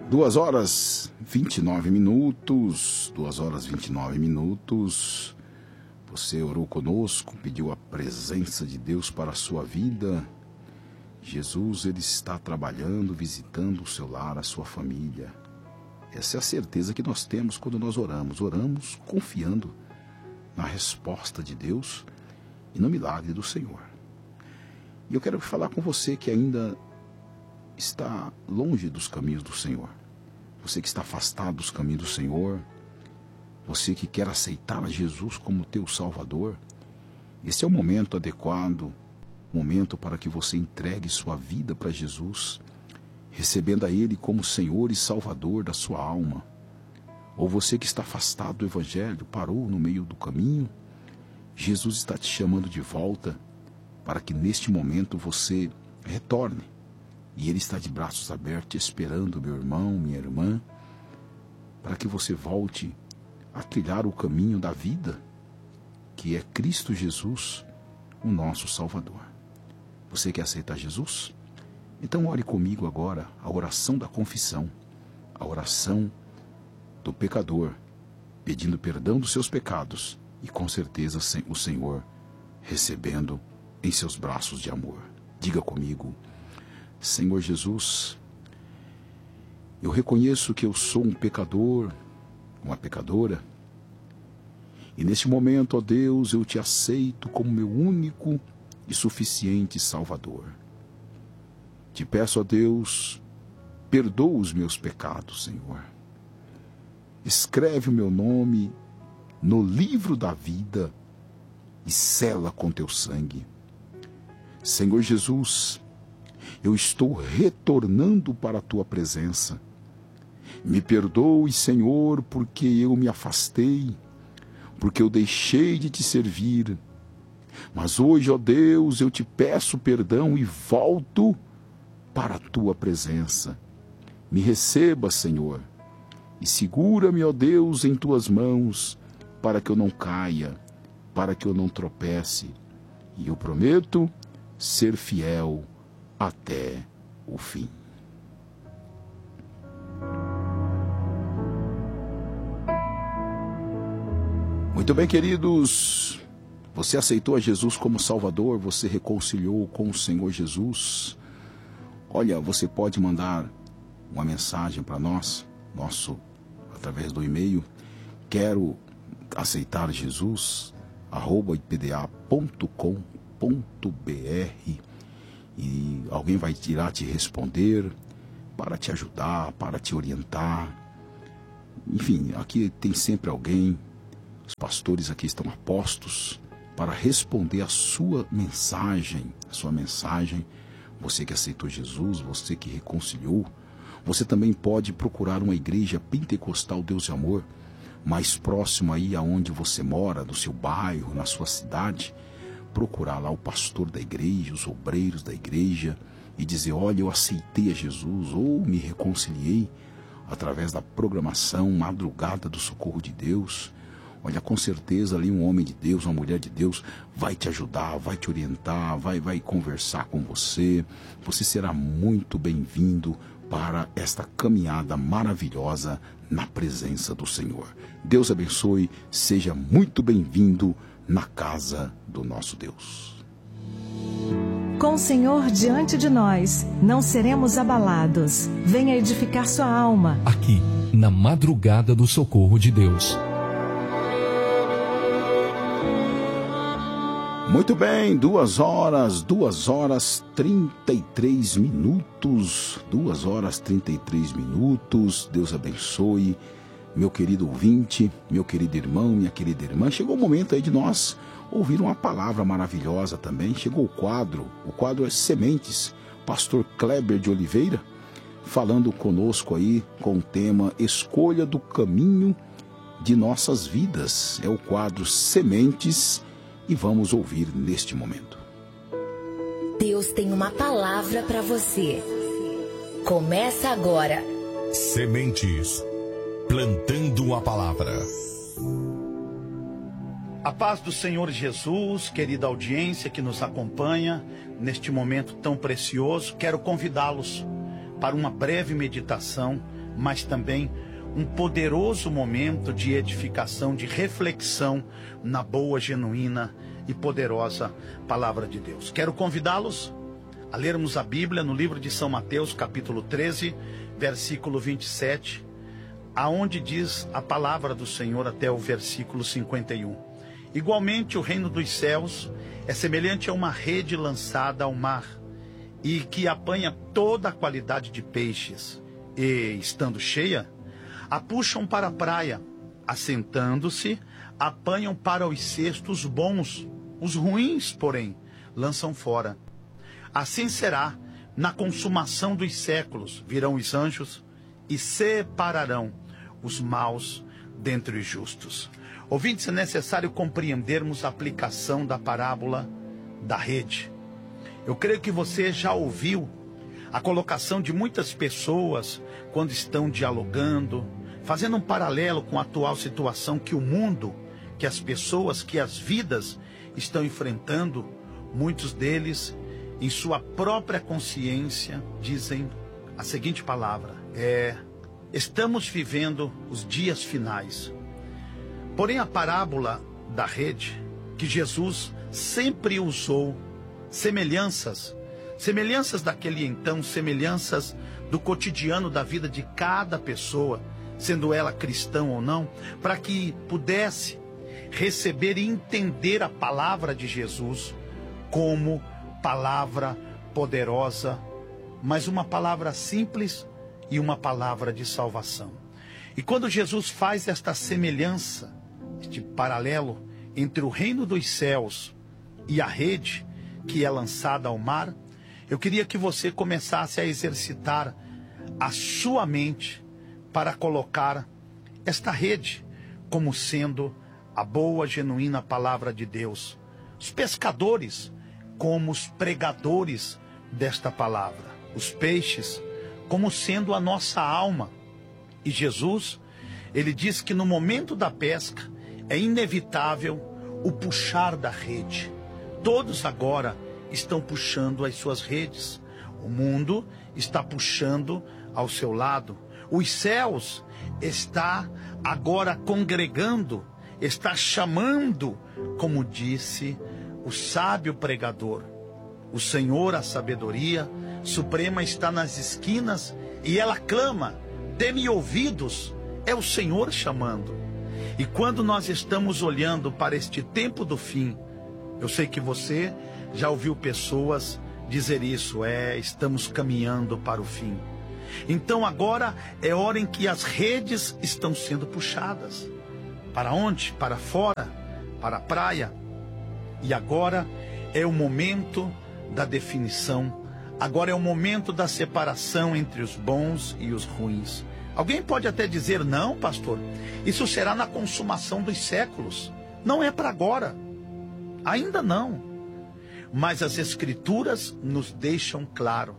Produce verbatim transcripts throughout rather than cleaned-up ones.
Duas horas vinte e nove minutos, duas horas vinte e nove minutos. Você orou conosco, pediu a presença de Deus para a sua vida. Jesus, Ele está trabalhando, visitando o seu lar, a sua família. Essa é a certeza que nós temos quando nós oramos. Oramos confiando na resposta de Deus e no milagre do Senhor. E eu quero falar com você que ainda está longe dos caminhos do Senhor. Você que está afastado dos caminhos do Senhor. Você que quer aceitar a Jesus como teu Salvador. Esse é o momento adequado, momento para que você entregue sua vida para Jesus, recebendo a Ele como Senhor e Salvador da sua alma. Ou você que está afastado do Evangelho, parou no meio do caminho, Jesus está te chamando de volta para que neste momento você retorne. E Ele está de braços abertos esperando, meu irmão, minha irmã, para que você volte a trilhar o caminho da vida, que é Cristo Jesus, o nosso Salvador. Você quer aceitar Jesus? Então ore comigo agora a oração da confissão, a oração do pecador, pedindo perdão dos seus pecados e com certeza o Senhor recebendo em seus braços de amor. Diga comigo: Senhor Jesus, eu reconheço que eu sou um pecador, uma pecadora, e neste momento, ó Deus, eu te aceito como meu único e suficiente Salvador. Te peço, ó Deus, perdoa os meus pecados, Senhor. Escreve o meu nome no livro da vida e sela com teu sangue. Senhor Jesus, eu estou retornando para a tua presença. Me perdoe, Senhor, porque eu me afastei, porque eu deixei de te servir. Mas hoje, ó Deus, eu te peço perdão e volto para a tua presença. Me receba, Senhor, e segura-me, ó Deus, em tuas mãos, para que eu não caia, para que eu não tropece. E eu prometo ser fiel até o fim. Muito bem, queridos, você aceitou a Jesus como Salvador, você reconciliou com o Senhor Jesus. Olha, você pode mandar uma mensagem para nós, nosso, através do e-mail, quero aceitar Jesus, arroba ipda ponto com ponto br, e alguém vai irá te responder para te ajudar, para te orientar. Enfim, aqui tem sempre alguém. Os pastores aqui estão a postos para responder a sua mensagem, a sua mensagem. Você que aceitou Jesus, você que reconciliou, você também pode procurar uma igreja pentecostal Deus de Amor, mais próximo aí aonde você mora, no seu bairro, na sua cidade. Procurar lá o pastor da igreja, os obreiros da igreja e dizer: olha, eu aceitei a Jesus ou me reconciliei através da programação Madrugada do Socorro de Deus. Olha, com certeza ali um homem de Deus, uma mulher de Deus vai te ajudar, vai te orientar, vai, vai conversar com você. Você será muito bem-vindo para esta caminhada maravilhosa na presença do Senhor. Deus abençoe, seja muito bem-vindo na casa do nosso Deus. Com o Senhor diante de nós, não seremos abalados. Venha edificar sua alma. Aqui, na Madrugada do Socorro de Deus. Muito bem, duas horas, duas horas trinta e três minutos, duas horas trinta e três minutos. Deus abençoe, meu querido ouvinte, meu querido irmão, minha querida irmã. Chegou o momento aí de nós ouvir uma palavra maravilhosa também. Chegou o quadro, o quadro é Sementes, pastor Kleber de Oliveira, falando conosco aí com o tema Escolha do Caminho de Nossas Vidas. É o quadro Sementes e vamos ouvir neste momento. Deus tem uma palavra para você. Começa agora. Sementes, plantando a palavra. A paz do Senhor Jesus, querida audiência que nos acompanha neste momento tão precioso, quero convidá-los para uma breve meditação mas também um poderoso momento de edificação, de reflexão na boa, genuína e poderosa palavra de Deus. Quero convidá-los a lermos a Bíblia no livro de São Mateus, capítulo treze, versículo vinte e sete, aonde diz a palavra do Senhor até o versículo cinquenta e um. Igualmente, o reino dos céus é semelhante a uma rede lançada ao mar e que apanha toda a qualidade de peixes e, estando cheia, a puxam para a praia, assentando-se, apanham para os cestos bons, os ruins, porém, lançam fora. Assim será na consumação dos séculos, virão os anjos e separarão os maus dentre os justos. Ouvintes, é necessário compreendermos a aplicação da parábola da rede. Eu creio que você já ouviu a colocação de muitas pessoas quando estão dialogando, fazendo um paralelo com a atual situação que o mundo, que as pessoas, que as vidas estão enfrentando. Muitos deles, em sua própria consciência, dizem a seguinte palavra: é, estamos vivendo os dias finais. Porém, a parábola da rede, que Jesus sempre usou semelhanças, semelhanças daquele então, semelhanças do cotidiano da vida de cada pessoa, sendo ela cristã ou não, para que pudesse receber e entender a palavra de Jesus como palavra poderosa, mas uma palavra simples e uma palavra de salvação. E quando Jesus faz esta semelhança, este paralelo entre o reino dos céus e a rede que é lançada ao mar, eu queria que você começasse a exercitar a sua mente para colocar esta rede como sendo a boa, genuína palavra de Deus. Os pescadores como os pregadores desta palavra. Os peixes como sendo a nossa alma. E Jesus, ele diz que no momento da pesca é inevitável o puxar da rede. Todos agora estão puxando as suas redes. O mundo está puxando ao seu lado. Os céus está agora congregando, está chamando, como disse o sábio pregador. O Senhor, a sabedoria suprema, está nas esquinas e ela clama: dê-me ouvidos. É o Senhor chamando. E quando nós estamos olhando para este tempo do fim, eu sei que você já ouviu pessoas dizer isso, é, estamos caminhando para o fim. Então agora é hora em que as redes estão sendo puxadas. Para onde? Para fora, para a praia. E agora é o momento da definição. Agora é o momento da separação entre os bons e os ruins. Alguém pode até dizer: não, pastor, isso será na consumação dos séculos. Não é para agora. Ainda não. Mas as Escrituras nos deixam claro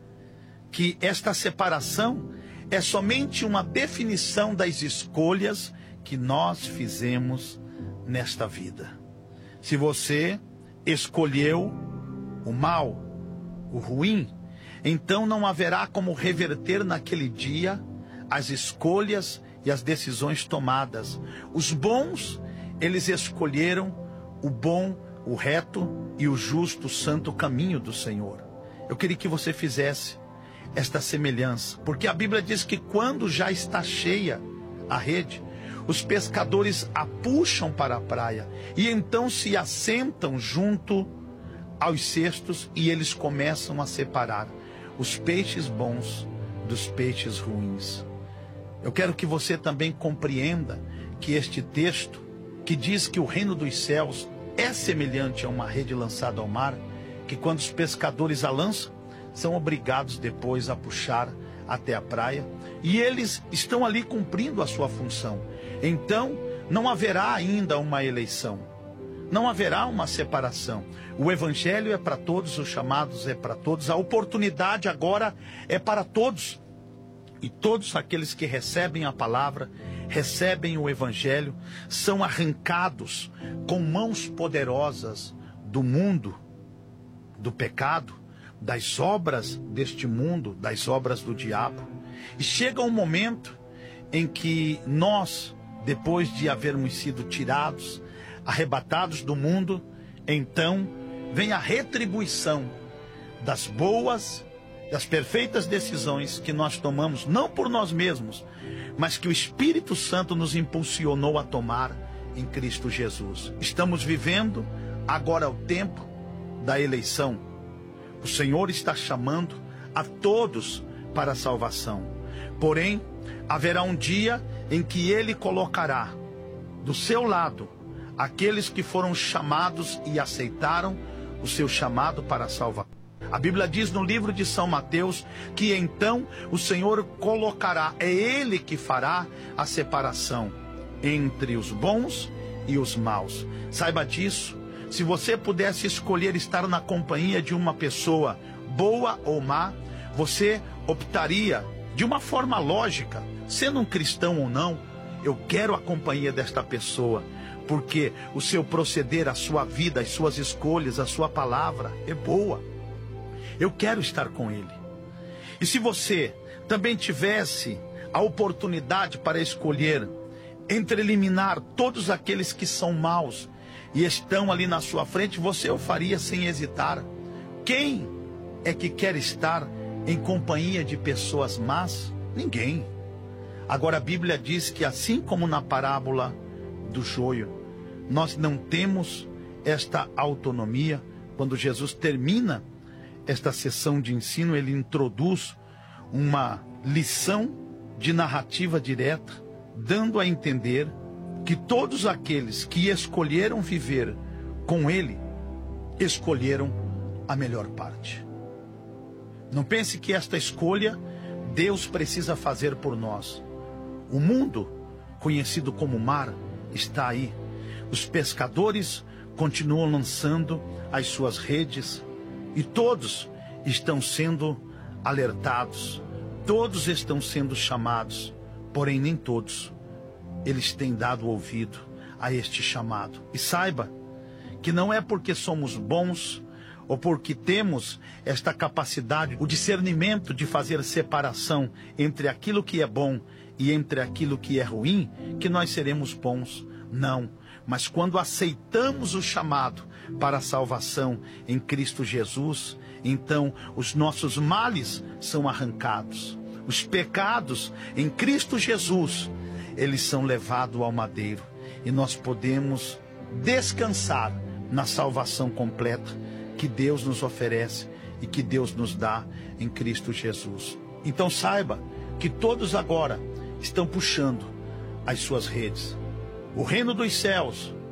que esta separação é somente uma definição das escolhas que nós fizemos nesta vida. Se você escolheu o mal, o ruim, então não haverá como reverter naquele dia as escolhas e as decisões tomadas. Os bons, eles escolheram o bom, o reto e o justo, santo caminho do Senhor. Eu queria que você fizesse esta semelhança, porque a Bíblia diz que quando já está cheia a rede, os pescadores a puxam para a praia e então se assentam junto aos cestos e eles começam a separar os peixes bons dos peixes ruins. Eu quero que você também compreenda que este texto, que diz que o reino dos céus é semelhante a uma rede lançada ao mar, que quando os pescadores a lançam, são obrigados depois a puxar até a praia, e eles estão ali cumprindo a sua função. Então, não haverá ainda uma eleição, não haverá uma separação. O evangelho é para todos, os chamados é para todos, a oportunidade agora é para todos. E todos aqueles que recebem a palavra, recebem o evangelho, são arrancados com mãos poderosas do mundo, do pecado, das obras deste mundo, das obras do diabo. E chega um momento em que nós, depois de havermos sido tirados, arrebatados do mundo, então vem a retribuição das boas, das perfeitas decisões que nós tomamos, não por nós mesmos, mas que o Espírito Santo nos impulsionou a tomar em Cristo Jesus. Estamos vivendo agora o tempo da eleição. O Senhor está chamando a todos para a salvação. Porém, haverá um dia em que Ele colocará do seu lado aqueles que foram chamados e aceitaram o seu chamado para a salvação. A Bíblia diz no livro de São Mateus que então o Senhor colocará, é Ele que fará a separação entre os bons e os maus. Saiba disso. Se você pudesse escolher estar na companhia de uma pessoa boa ou má, você optaria de uma forma lógica, sendo um cristão ou não, eu quero a companhia desta pessoa, porque o seu proceder, a sua vida, as suas escolhas, a sua palavra é boa. Eu quero estar com ele. E se você também tivesse a oportunidade para escolher entre eliminar todos aqueles que são maus e estão ali na sua frente, você o faria sem hesitar. Quem é que quer estar em companhia de pessoas más? Ninguém. Agora a Bíblia diz que assim como na parábola do joio, nós não temos esta autonomia. Quando Jesus termina esta sessão de ensino, ele introduz uma lição de narrativa direta, dando a entender que todos aqueles que escolheram viver com ele, escolheram a melhor parte. Não pense que esta escolha Deus precisa fazer por nós. O mundo, conhecido como mar, está aí. Os pescadores continuam lançando as suas redes e todos estão sendo alertados, todos estão sendo chamados, porém nem todos eles têm dado ouvido a este chamado. E saiba que não é porque somos bons ou porque temos esta capacidade, o discernimento de fazer separação entre aquilo que é bom e entre aquilo que é ruim, que nós seremos bons. Não, mas quando aceitamos o chamado para a salvação em Cristo Jesus, então os nossos males são arrancados. Os pecados em Cristo Jesus, eles são levados ao madeiro. E nós podemos descansar na salvação completa que Deus nos oferece e que Deus nos dá em Cristo Jesus. Então saiba que todos agora estão puxando as suas redes. O reino dos céus